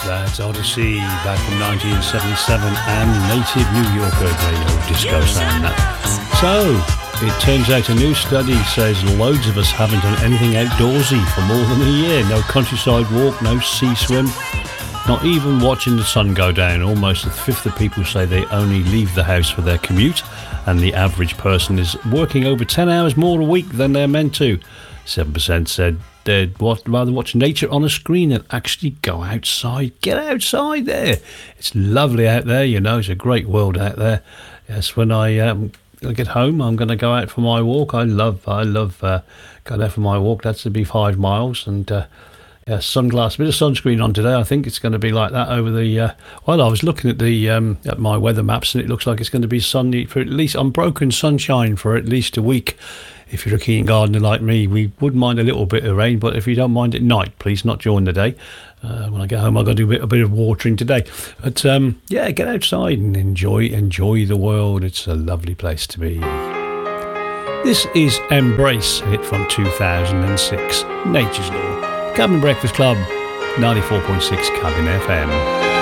That's Odyssey back from 1977 and Native New Yorker, great old disco sound that. So, it turns out a new study says loads of us haven't done anything outdoorsy for more than a year. No countryside walk, no sea swim, not even watching the sun go down. Almost a fifth of people say they only leave the house for their commute, and the average person is working over 10 hours more a week than they're meant to. 7% said they'd rather watch nature on a screen than actually go outside. Get outside there. It's lovely out there, you know. It's a great world out there. Yes, when I get home, I'm going to go out for my walk. I love going out for my walk. That's to be 5 miles. And sunglass, a bit of sunscreen on today. I think it's going to be like that over the... I was looking at my weather maps, and it looks like it's going to be sunny for at least unbroken sunshine for at least a week. If you're a keen gardener like me, we wouldn't mind a little bit of rain, but if you don't mind at night, please, not during the day. When I get home, I've got to do a bit of watering today. But get outside and enjoy the world. It's a lovely place to be. This is Embrace, hit from 2006, Nature's Law. Cabin Breakfast Club, 94.6 Cabin FM.